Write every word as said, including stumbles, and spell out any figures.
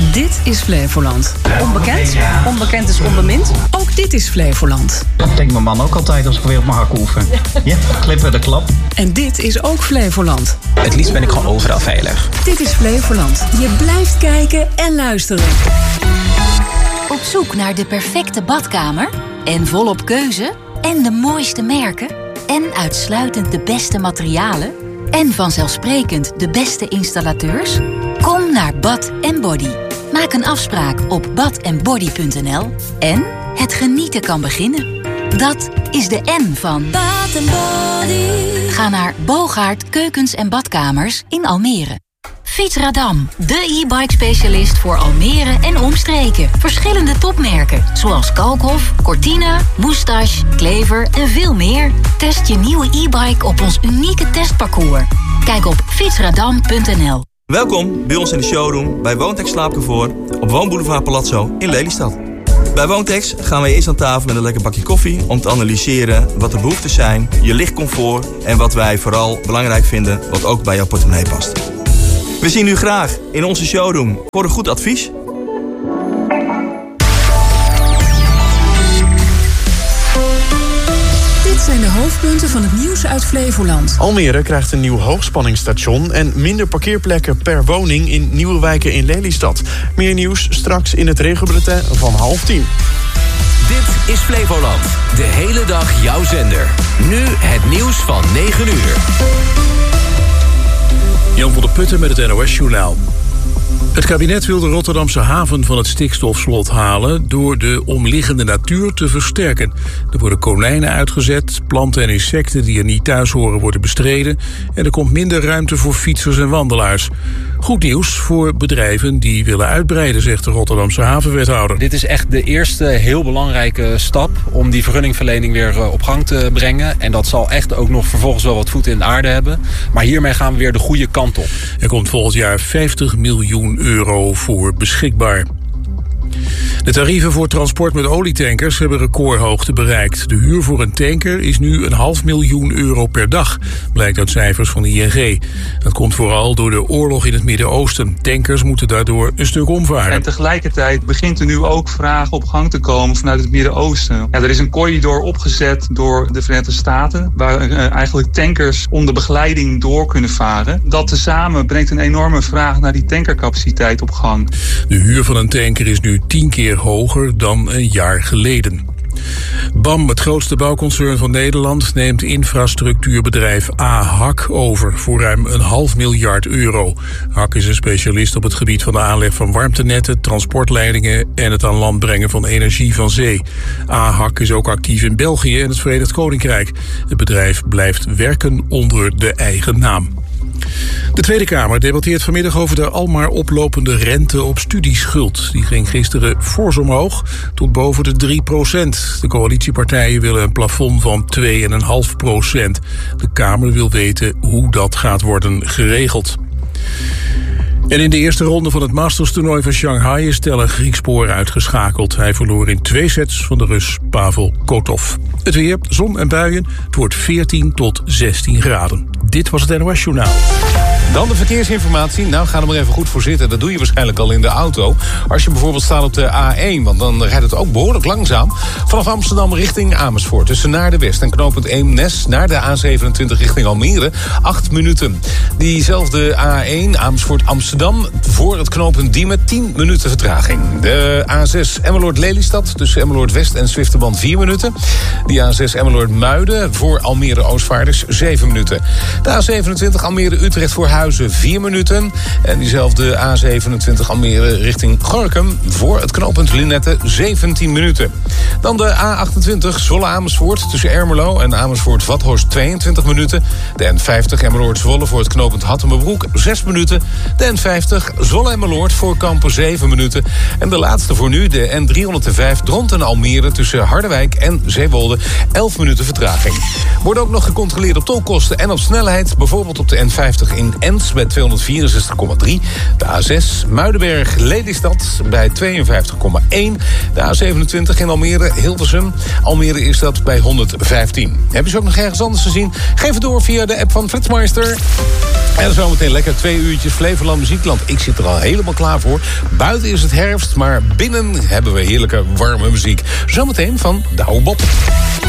Dit is Flevoland. Onbekend, onbekend is onbemind. Ook dit is Flevoland. Dat denkt mijn man ook altijd als ik weer op mijn hak oefen. Ja, klippen de klap. En dit is ook Flevoland. Het liefst ben ik gewoon overal veilig. Dit is Flevoland. Je blijft kijken en luisteren. Op zoek naar de perfecte badkamer? En volop keuze? En de mooiste merken? En uitsluitend de beste materialen? En vanzelfsprekend de beste installateurs? Kom naar Bad en Body. Maak een afspraak op bad en body punt n l en het genieten kan beginnen. Dat is de N van Bad en Body. Ga naar Bogaert Keukens en Badkamers in Almere. Fietsradam, de e-bike specialist voor Almere en omstreken. Verschillende topmerken, zoals Kalkhof, Cortina, Moustache, Klever en veel meer. Test je nieuwe e-bike op ons unieke testparcours. Kijk op fietsradam punt n l. Welkom bij ons in de showroom bij Woontex Slaapcomfort op Woonboulevard Palazzo in Lelystad. Bij Woontex gaan wij eerst aan tafel met een lekker bakje koffie om te analyseren wat de behoeften zijn, je lichtcomfort en wat wij vooral belangrijk vinden wat ook bij jouw portemonnee past. We zien u graag in onze showroom voor een goed advies. Dit zijn de hoofdpunten van het nieuws uit Flevoland. Almere krijgt een nieuw hoogspanningsstation en minder parkeerplekken per woning in nieuwe wijken in Lelystad. Meer nieuws straks in het regenbulletin van half tien. Dit is Flevoland. De hele dag jouw zender. Nu het nieuws van negen uur. Jan van der Putten met het N O S-journaal. Het kabinet wil de Rotterdamse haven van het stikstofslot halen door de omliggende natuur te versterken. Er worden konijnen uitgezet, planten en insecten die er niet thuis horen worden bestreden en er komt minder ruimte voor fietsers en wandelaars. Goed nieuws voor bedrijven die willen uitbreiden, zegt de Rotterdamse havenwethouder. Dit is echt de eerste heel belangrijke stap om die vergunningverlening weer op gang te brengen. En dat zal echt ook nog vervolgens wel wat voeten in de aarde hebben. Maar hiermee gaan we weer de goede kant op. Er komt volgend jaar vijftig miljoen euro voor beschikbaar. De tarieven voor transport met olietankers hebben recordhoogte bereikt. De huur voor een tanker is nu een half miljoen euro per dag, blijkt uit cijfers van I N G. Dat komt vooral door de oorlog in het Midden-Oosten. Tankers moeten daardoor een stuk omvaren. En tegelijkertijd begint er nu ook vragen op gang te komen vanuit het Midden-Oosten. Ja, er is een corridor opgezet door de Verenigde Staten, waar uh, eigenlijk tankers onder begeleiding door kunnen varen. Dat tezamen brengt een enorme vraag naar die tankercapaciteit op gang. De huur van een tanker is nu tien keer hoger dan een jaar geleden. B A M, het grootste bouwconcern van Nederland, neemt infrastructuurbedrijf A H A C over voor ruim een half miljard euro. H A C is een specialist op het gebied van de aanleg van warmtenetten, transportleidingen en het aan land brengen van energie van zee. A H A C is ook actief in België en het Verenigd Koninkrijk. Het bedrijf blijft werken onder de eigen naam. De Tweede Kamer debatteert vanmiddag over de almaar oplopende rente op studieschuld. Die ging gisteren fors omhoog tot boven de drie procent. De coalitiepartijen willen een plafond van twee komma vijf procent. De Kamer wil weten hoe dat gaat worden geregeld. En in de eerste ronde van het Masters-toernooi van Shanghai is Teller Griekspoor uitgeschakeld. Hij verloor in twee sets van de Rus Pavel Kotov. Het weer, zon en buien. Het wordt veertien tot zestien graden. Dit was het N O S-journaal. Dan de verkeersinformatie. Nou, ga er maar even goed voor zitten. Dat doe je waarschijnlijk al in de auto. Als je bijvoorbeeld staat op de A één, want dan rijdt het ook behoorlijk langzaam. Vanaf Amsterdam richting Amersfoort. Tussen naar de West en knooppunt Eemnes naar de A zevenentwintig richting Almere. Acht minuten. Diezelfde A één, Amersfoort-Amsterdam, voor het knooppunt Diemen, tien minuten vertraging. De A zes Emmeloord-Lelystad tussen Emmeloord-West en Zwifterband, vier minuten. Die A zes Emmeloord-Muiden voor Almere-Oostvaarders, zeven minuten. De A zevenentwintig Almere-Utrecht voor Huizen, vier minuten. En diezelfde A zevenentwintig Almere richting Gorinchem voor het knooppunt Linette, zeventien minuten. Dan de A achtentwintig Zwolle-Amersfoort tussen Ermelo en Amersfoort-Vathorst, tweeëntwintig minuten. De N vijftig Emmeloord-Zwolle voor het knooppunt Hattemerbroek, zes minuten. De N vijftig Zwolle-Emmeloord voor Kampen, zeven minuten. En de laatste voor nu, de N driehonderdvijf Dronten-Almere tussen Harderwijk en Zeewolde, elf minuten vertraging. Wordt ook nog gecontroleerd op tolkosten en op snelheid, bijvoorbeeld op de N vijftig in Ens bij tweehonderdvierenzestig komma drie. De A zes Muidenberg-Lelystad bij tweeënvijftig komma één. De A zevenentwintig in Almere-Hilversum. Almere is dat bij honderdvijftien. Heb je ze ook nog ergens anders gezien? Geef het door via de app van Flitsmeister. En zometeen lekker twee uurtjes Flevoland Muziekland. Ik zit er al helemaal klaar voor. Buiten is het herfst, maar binnen hebben we heerlijke warme muziek. Zometeen van Douwe Bob.